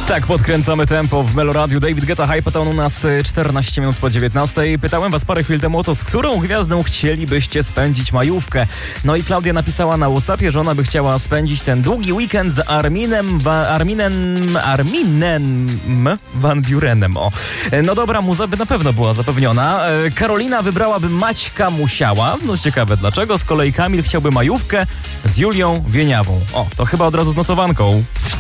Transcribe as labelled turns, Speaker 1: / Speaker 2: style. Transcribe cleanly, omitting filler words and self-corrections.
Speaker 1: Tak, podkręcamy tempo w Meloradiu. David Guetta, Hypatown u nas 14 minut po 19. Pytałem was parę chwil temu o to, z którą gwiazdą chcielibyście spędzić majówkę. No i Klaudia napisała na WhatsAppie, że ona by chciała spędzić ten długi weekend z Arminem Van Burenem. O. No dobra, muza by na pewno była zapewniona. Karolina wybrałaby Maćka Musiała. No ciekawe dlaczego. Z kolei Kamil chciałby majówkę z Julią Wieniawą. O, to chyba od razu z nocowanką.